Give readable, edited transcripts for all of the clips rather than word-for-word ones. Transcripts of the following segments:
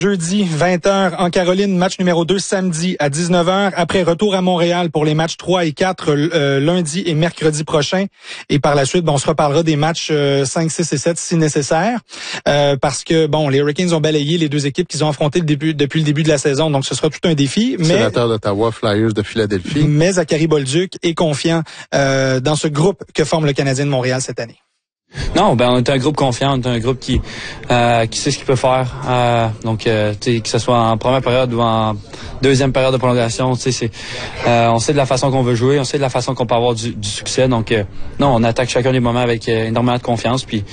Jeudi, 20h en Caroline, match numéro 2 samedi à 19h. Après, retour à Montréal pour les matchs 3 et 4 lundi et mercredi prochain. Et par la suite, on se reparlera des matchs 5, 6 et 7 si nécessaire. Parce que, les Hurricanes ont balayé les deux équipes qu'ils ont affrontées depuis le début de la saison. Donc, ce sera tout un défi. Sénateur d'Ottawa, Flyers de Philadelphie. Mais Zachary Bolduc est confiant dans ce groupe que forme le Canadien de Montréal cette année. Non, on est un groupe confiant, on est un groupe qui sait ce qu'il peut faire. Que ce soit en première période ou en deuxième période de prolongation, on sait de la façon qu'on veut jouer, on sait de la façon qu'on peut avoir du succès. On attaque chacun des moments avec énormément de confiance. Puis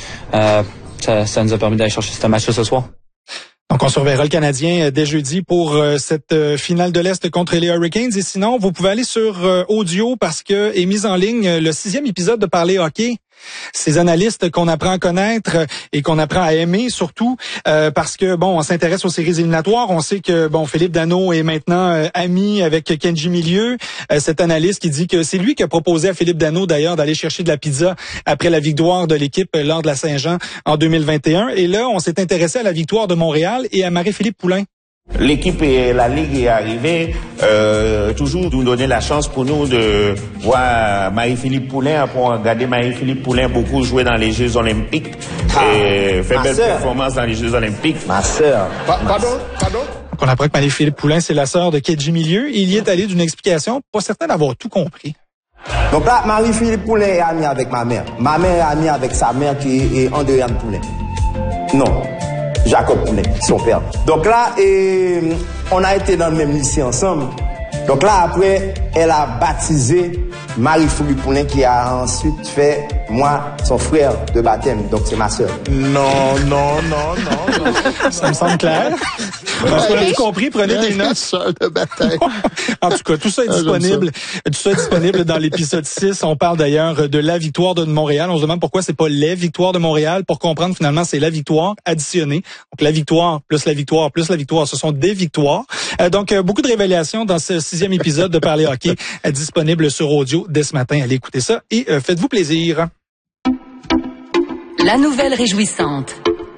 ça nous a permis d'aller chercher ce match-là ce soir. Donc, on surveillera le Canadien dès jeudi pour cette finale de l'Est contre les Hurricanes. Et sinon, vous pouvez aller sur Audio parce que est mis en ligne le 6e épisode de Parler Hockey. Ces analystes qu'on apprend à connaître et qu'on apprend à aimer surtout parce que on s'intéresse aux séries éliminatoires. On sait que Philippe Danault est maintenant ami avec Kenji Milieu, cet analyste qui dit que c'est lui qui a proposé à Philippe Danault d'ailleurs d'aller chercher de la pizza après la victoire de l'équipe lors de la Saint-Jean en 2021. Et là, on s'est intéressé à la victoire de Montréal et à Marie-Philippe Poulin. L'équipe et la Ligue est arrivée, toujours nous donner la chance pour nous de voir Marie-Philippe Poulin, pour regarder Marie-Philippe Poulin beaucoup jouer dans les Jeux Olympiques et faire belle performance dans les Jeux Olympiques. Ma sœur. Pardon? Donc on apprend que Marie-Philippe Poulin, c'est la sœur de Kenji Milieu. Il y est allé d'une explication, pas certain d'avoir tout compris. Donc là, Marie-Philippe Poulin est amie avec ma mère. Ma mère est amie avec sa mère qui est Andréane Poulin. Non. Jacob Poulin, son père. Donc là, on a été dans le même lycée ensemble. Donc là, après, elle a baptisé Marie-Philippe Poulin qui a ensuite fait, moi, son frère de baptême. Donc c'est ma sœur. Non. Ça me semble clair. Parce qu'on a tout compris, prenez des notes. Sœur de baptême. En tout cas, tout ça est disponible. Tout ça est disponible dans l'épisode 6. On parle d'ailleurs de la victoire de Montréal. On se demande pourquoi c'est pas les victoires de Montréal. Pour comprendre, finalement, c'est la victoire additionnée. Donc la victoire plus la victoire plus la victoire, ce sont des victoires. Donc beaucoup de révélations dans ce 6e épisode de Parler Hockey, disponible sur Audio dès ce matin. Allez écouter ça et faites-vous plaisir. La nouvelle réjouissante.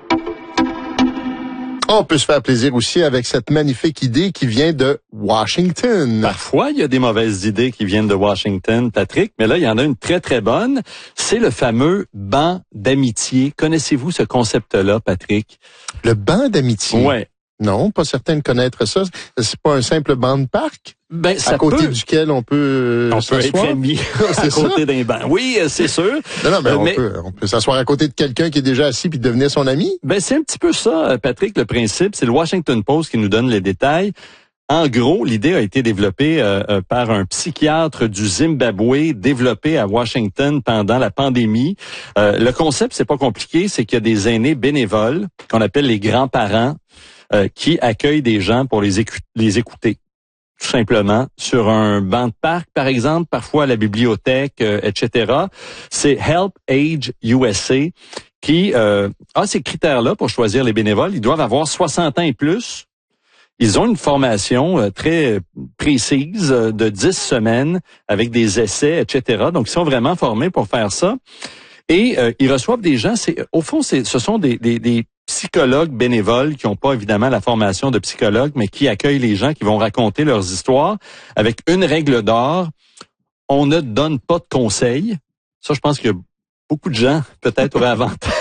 On peut se faire plaisir aussi avec cette magnifique idée qui vient de Washington. Parfois, il y a des mauvaises idées qui viennent de Washington, Patrick, mais là, il y en a une très, très bonne. C'est le fameux banc d'amitié. Connaissez-vous ce concept-là, Patrick? Le banc d'amitié? Ouais. Non, pas certain de connaître ça. C'est pas un simple banc de parc? Ça à côté peut. duquel on peut être ami à côté d'un banc. Oui, c'est sûr. Non, mais on peut s'asseoir à côté de quelqu'un qui est déjà assis puis devenir son ami. C'est un petit peu ça, Patrick, le principe. C'est le Washington Post qui nous donne les détails. En gros, l'idée a été développée par un psychiatre du Zimbabwe, développé à Washington pendant la pandémie. Le concept, c'est pas compliqué, c'est qu'il y a des aînés bénévoles, qu'on appelle les grands-parents, qui accueillent des gens pour les écouter. Tout simplement, sur un banc de parc, par exemple, parfois à la bibliothèque, etc. C'est Help Age USA qui a ces critères-là pour choisir les bénévoles. Ils doivent avoir 60 ans et plus. Ils ont une formation très précise de 10 semaines avec des essais, etc. Donc, ils sont vraiment formés pour faire ça. Et ils reçoivent des gens. Au fond, ce sont des psychologues bénévoles qui n'ont pas évidemment la formation de psychologue, mais qui accueillent les gens qui vont raconter leurs histoires avec une règle d'or. On ne donne pas de conseils. Ça, je pense que beaucoup de gens, peut-être, auraient avantage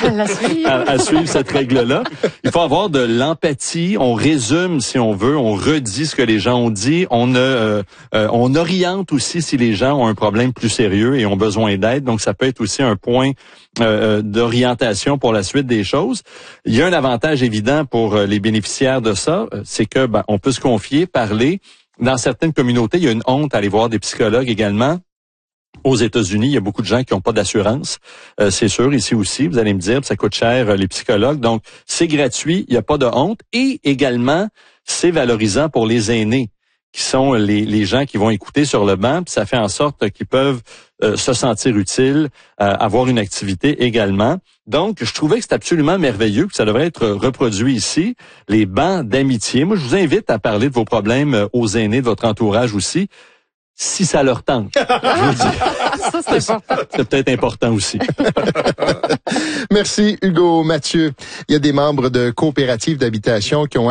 à suivre cette règle-là. Il faut avoir de l'empathie. On résume, si on veut. On redit ce que les gens ont dit. On oriente aussi si les gens ont un problème plus sérieux et ont besoin d'aide. Donc, ça peut être aussi un point d'orientation pour la suite des choses. Il y a un avantage évident pour les bénéficiaires de ça, c'est que on peut se confier, parler. Dans certaines communautés, il y a une honte à aller voir des psychologues également. Aux États-Unis, il y a beaucoup de gens qui n'ont pas d'assurance. C'est sûr, ici aussi, vous allez me dire, ça coûte cher les psychologues. Donc, c'est gratuit, il n'y a pas de honte. Et également, c'est valorisant pour les aînés, qui sont les gens qui vont écouter sur le banc. Puis ça fait en sorte qu'ils peuvent se sentir utiles, avoir une activité également. Donc, je trouvais que c'est absolument merveilleux, que ça devrait être reproduit ici. Les bancs d'amitié. Moi, je vous invite à parler de vos problèmes aux aînés de votre entourage aussi. Si ça leur tente, je vous dis. Ça, c'est important. C'est peut-être important aussi. Merci, Hugo Mathieu. Il y a des membres de coopératives d'habitation qui ont